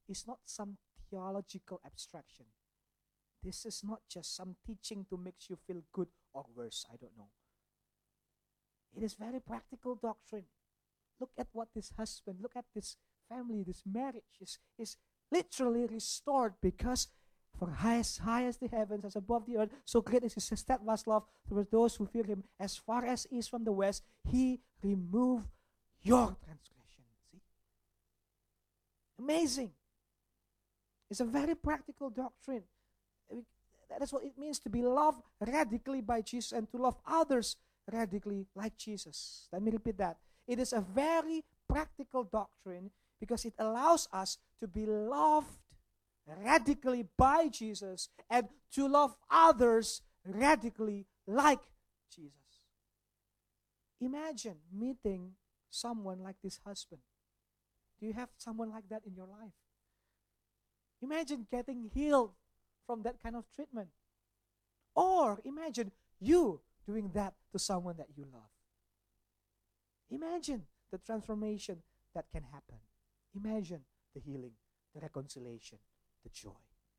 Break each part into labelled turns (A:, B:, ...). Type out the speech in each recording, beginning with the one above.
A: is not some theological abstraction. This is not just some teaching to make you feel good or worse. I don't know. It is very practical doctrine. Look at what this husband, look at this family, this marriage is literally restored because for high as the heavens, as above the earth, so great is his steadfast love towards those who fear him. As far as east from the west, he removed your transgression. See? Amazing. It's a very practical doctrine. That is what it means to be loved radically by Jesus and to love others radically like Jesus. Let me repeat that. It is a very practical doctrine because it allows us to be loved radically by Jesus and to love others radically like Jesus. Imagine meeting someone like this husband. Do you have someone like that in your life? Imagine getting healed from that kind of treatment. Or imagine you doing that to someone that you love. Imagine the transformation that can happen. Imagine the healing, the reconciliation, the joy.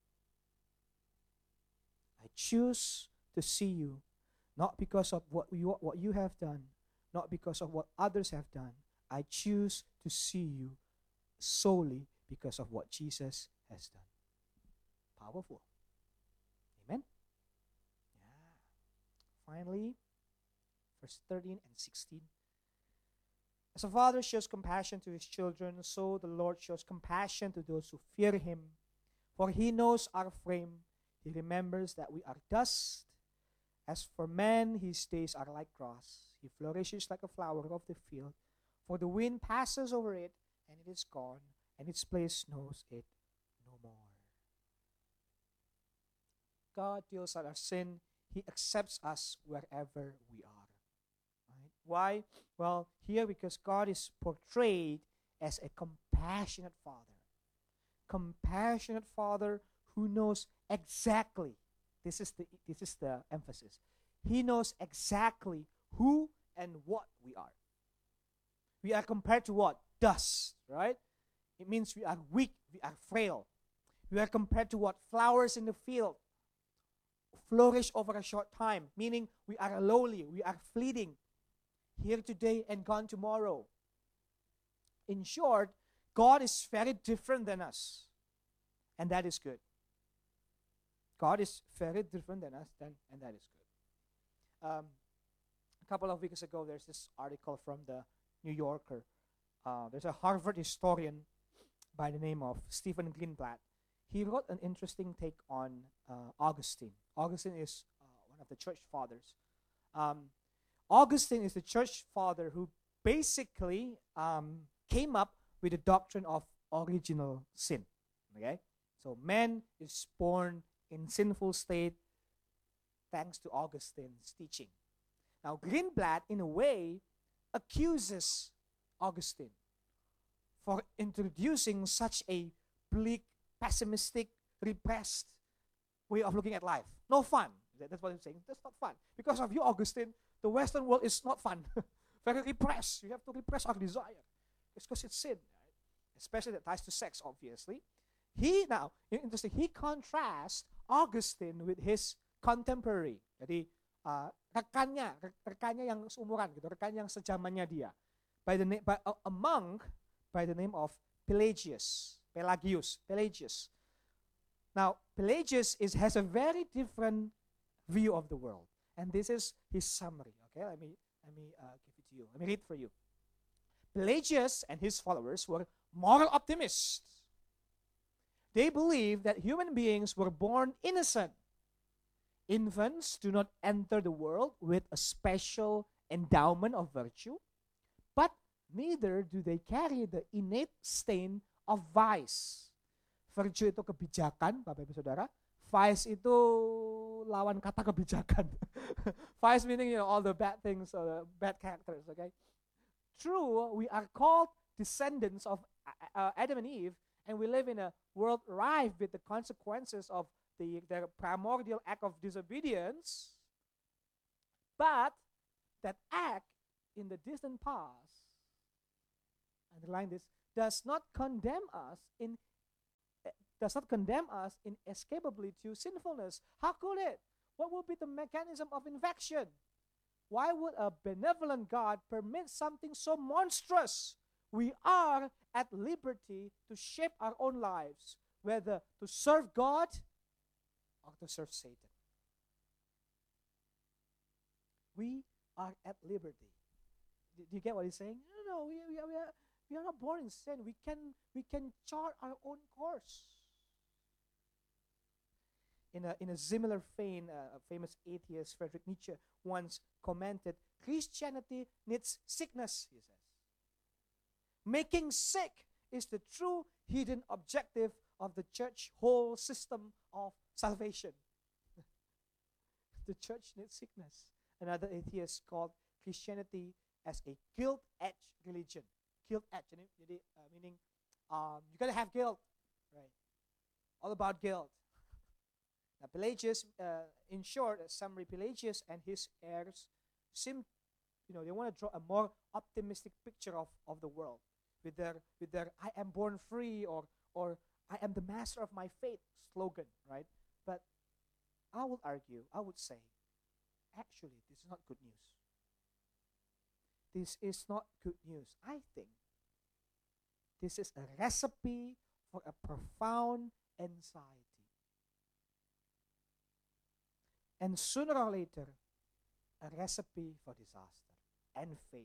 A: I choose to see you not because of what you have done, not because of what others have done. I choose to see you solely because of what Jesus has done. Powerful. Amen? Yeah. Finally, verse 13 and 16. As a father shows compassion to his children, so the Lord shows compassion to those who fear him. For he knows our frame. He remembers that we are dust. As for man, his days are like grass. He flourishes like a flower of the field. For the wind passes over it, and it is gone, and its place knows it no more. God deals with our sin. He accepts us wherever we are. Right? Why? Well, here because God is portrayed as a compassionate father. Compassionate father who knows exactly, this is the emphasis. He knows exactly who and what we are. We are compared to what? Dust, right? It means we are weak, we are frail. We are compared to what? Flowers in the field. Flourish over a short time, meaning we are lowly, we are fleeting. Here today and gone tomorrow. In short, God is very different than us. And that is good. God is very different than us, and that is good. A couple of weeks ago, there's this article from the New Yorker. There's a Harvard historian by the name of Stephen Greenblatt. He wrote an interesting take on Augustine. Augustine is one of the church fathers. Augustine is the church father who basically came up with the doctrine of original sin. Okay? So man is born in sinful state thanks to Augustine's teaching. Now Greenblatt, in a way, accuses Augustine for introducing such a bleak, pessimistic, repressed way of looking at life. No fun. That's what he's saying. That's not fun. Because of you, Augustine, the Western world is not fun. Very repressed. You have to repress our desire. It's because it's sin. Right? Especially that ties to sex, obviously. Interesting, he contrasts Augustine with his contemporary. Jadi, rekannya yang seumuran, gitu, rekannya yang sejamannya dia. A monk by the name of Pelagius. Now, Pelagius has a very different view of the world. And this is his summary. Okay, let me give it to you. Let me read for you. Pelagius and his followers were moral optimists. They believed that human beings were born innocent. Infants do not enter the world with a special endowment of virtue, but neither do they carry the innate stain of vice. Virtue itu kebijakan, Bapak Ibu Saudara. Vice itu lawan kata kebijakan. Vice meaning all the bad things, or the bad characters. Okay. True, we are called descendants of Adam and Eve, and we live in a world rife with the consequences of their primordial act of disobedience. But that act in the distant past, underline this, does not condemn us in does not condemn us inescapably to sinfulness. How could it? What would be the mechanism of infection? Why would a benevolent God permit something so monstrous? We are at liberty to shape our own lives, whether to serve God or to serve Satan. We are at liberty. Do you get what he's saying? No, we are not born in sin. We can chart our own course. In a similar vein, a famous atheist, Friedrich Nietzsche, once commented, Christianity needs sickness, he says. Making sick is the true hidden objective of the church whole system of salvation. The church needs sickness. Another atheist called Christianity as a guilt-edged religion. Guilt-edged, meaning you gotta have guilt, right? All about guilt. Now, Pelagius, in short, a summary, Pelagius and his heirs seem, they want to draw a more optimistic picture of the world with their "I am born free" or "I am the master of my fate" slogan, right? But I would say, actually, this is not good news. This is not good news. I think this is a recipe for a profound anxiety. And sooner or later, a recipe for disaster and failure.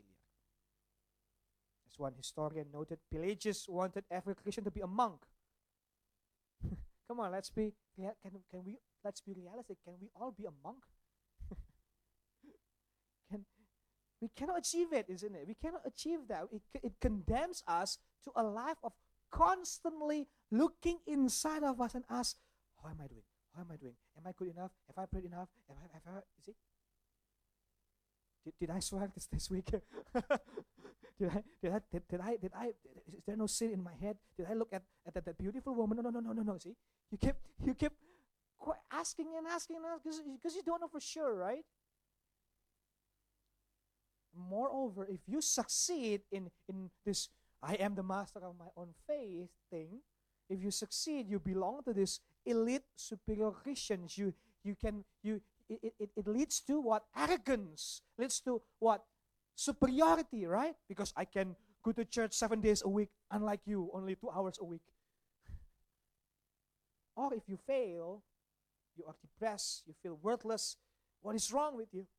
A: As one historian noted, Pelagius wanted every Christian to be a monk. Come on, let's be realistic. Can we all be a monk? We cannot achieve it, isn't it? We cannot achieve that. It condemns us to a life of constantly looking inside of us and ask, how am I doing? How am I doing? Am I good enough? Have I prayed enough? You see? Did I swear this week? Did I? Is there no sin in my head? Did I look at that beautiful woman? No. See, you keep asking because you don't know for sure, right? Moreover, if you succeed in this "I am the master of my own faith" thing, if you succeed, you belong to this elite superior Christians. It leads to what? Arrogance. Leads to what? Superiority, right? Because I can go to church 7 days a week, unlike you, only 2 hours a week. Or if you fail, you are depressed, you feel worthless. What is wrong with you?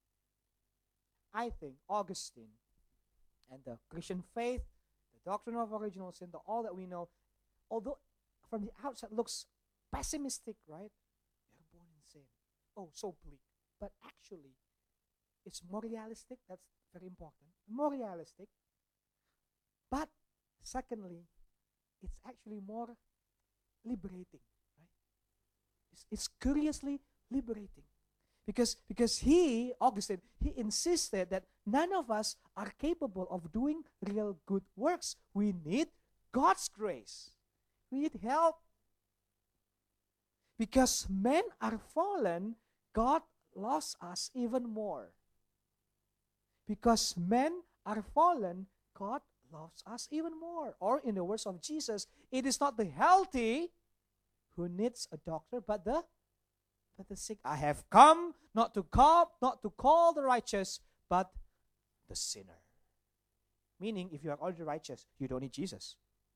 A: I think Augustine and the Christian faith, the doctrine of original sin, all that we know, although from the outside looks pessimistic, right? We are born in sin. Oh, so bleak. But actually, it's more realistic. That's very important. More realistic. But secondly, it's actually more liberating, right? It's curiously liberating. Because Augustine, he insisted that none of us are capable of doing real good works. We need God's grace. We need help. Because men are fallen, God loves us even more. Because men are fallen, God loves us even more. Or in the words of Jesus, it is not the healthy who needs a doctor, but the sick. I have come not to call the righteous, but the sinner. Meaning, if you are already righteous, you don't need Jesus.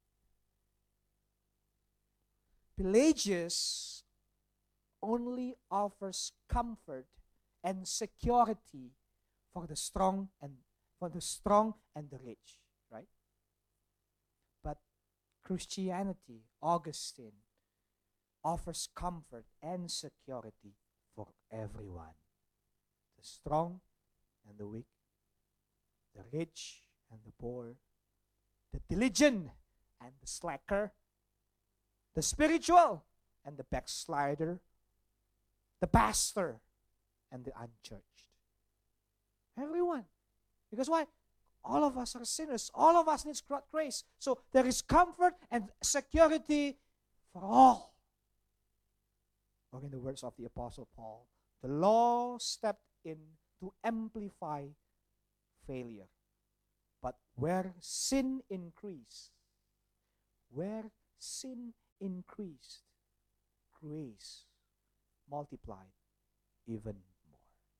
A: Pelagius only offers comfort and security for the strong and the rich, right? But Christianity, Augustine, offers comfort and security for everyone. The strong and the weak, the rich and the poor, the diligent and the slacker, the spiritual and the backslider, the pastor and the unchurched. Everyone. Because why? All of us are sinners. All of us need God's grace. So there is comfort and security for all. Or in the words of the Apostle Paul, the law stepped in to amplify failure. But where sin increased, increased, grace multiplied even more.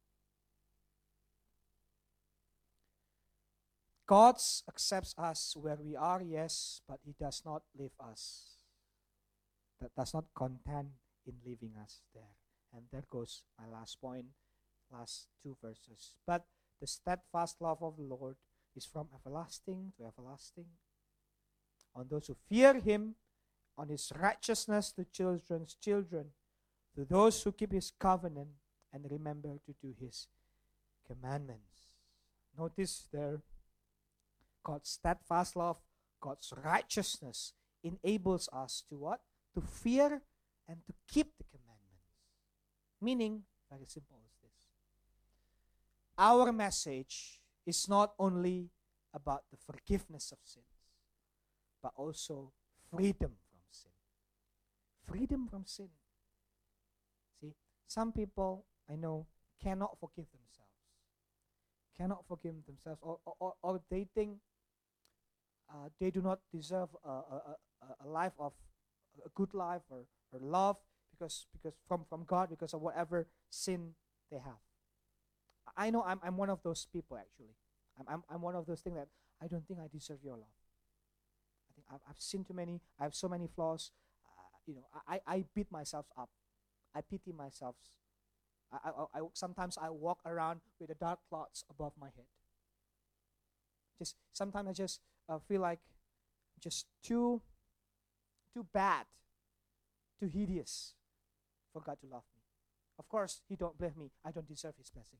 A: God accepts us where we are, yes, but He does not leave us. That does not content in leaving us there. And there goes my last point, last two verses. But the steadfast love of the Lord is from everlasting to everlasting on those who fear Him, on His righteousness to children's children, to those who keep His covenant and remember to do His commandments. Notice there, God's steadfast love, God's righteousness enables us to what? To fear and to keep the commandments. Meaning, very simple as this. Our message is not only about the forgiveness of sins, but also freedom from sin. Freedom from sin. See, some people I know cannot forgive themselves. Cannot forgive themselves, or they think they do not deserve a life of a good life or love because from God because of whatever sin they have. I know I'm one of those people actually. I'm one of those things that I don't think I deserve your love. I think I've sinned too many. I have so many flaws. I beat myself up. I pity myself. I sometimes I walk around with the dark clouds above my head. Just sometimes I just feel like just too bad, too hideous for God to love me. Of course, He don't blame me. I don't deserve His blessing.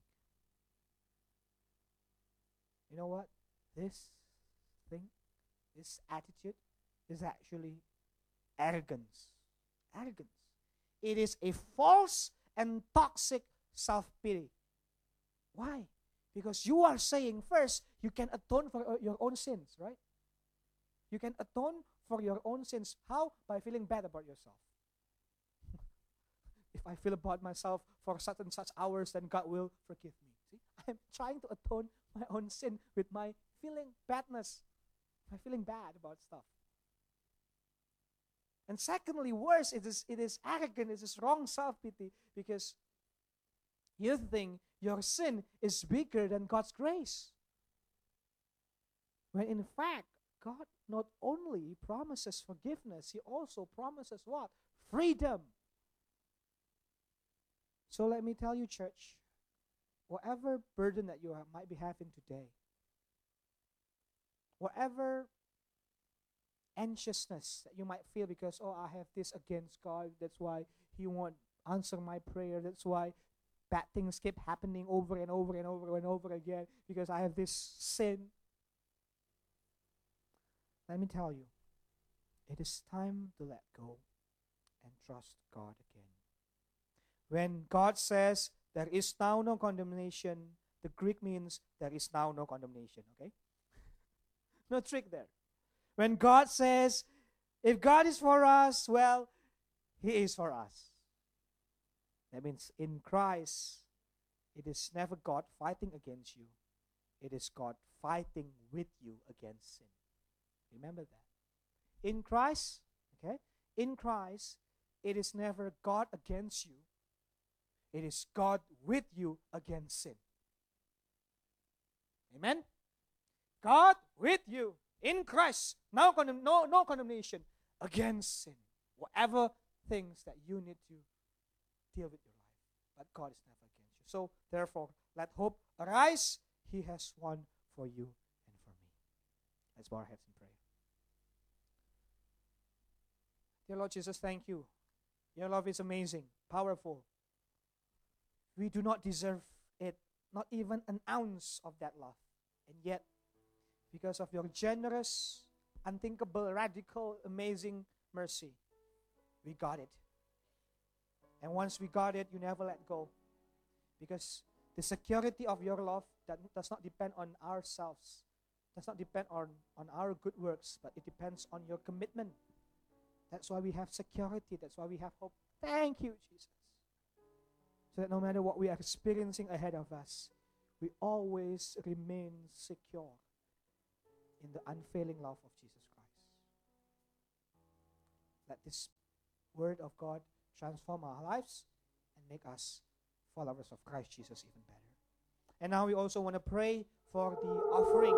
A: You know what? This thing, this attitude is actually arrogance. Arrogance. It is a false and toxic self-pity. Why? Because you are saying first, you can atone for your own sins, right? You can atone for your own sins. How? By feeling bad about yourself. If I feel about myself for such and such hours, then God will forgive me. See, I'm trying to atone my own sin with my feeling badness, my feeling bad about stuff. And secondly, worse, it is arrogant, it is wrong self-pity, because you think your sin is bigger than God's grace. When in fact, God not only promises forgiveness, He also promises what? Freedom. So let me tell you, church, whatever burden that you might be having today, whatever anxiousness that you might feel because, oh, I have this against God, that's why He won't answer my prayer, that's why bad things keep happening over and over and over and over again because I have this sin. Let me tell you, it is time to let go and trust God again. When God says there is now no condemnation, the Greek means there is now no condemnation, okay? No trick there. When God says, if God is for us, well, He is for us. That means in Christ, it is never God fighting against you. It is God fighting with you against sin. Remember that. In Christ, okay? In Christ, it is never God against you. It is God with you against sin. Amen? God with you in Christ. No condemnation against sin. Whatever things that you need to deal with your life. But God is never against you. So, therefore, let hope arise. He has won for you and for me. Let's bow our heads in prayer. Dear Lord Jesus, thank you. Your love is amazing, powerful. We do not deserve it, not even an ounce of that love. And yet, because of your generous, unthinkable, radical, amazing mercy, we got it. And once we got it, you never let go. Because the security of your love that does not depend on ourselves, does not depend on our good works, but it depends on your commitment. That's why we have security. That's why we have hope. Thank you, Jesus. So that no matter what we are experiencing ahead of us, we always remain secure in the unfailing love of Jesus Christ. Let this word of God transform our lives and make us followers of Christ Jesus even better. And now we also want to pray for the offering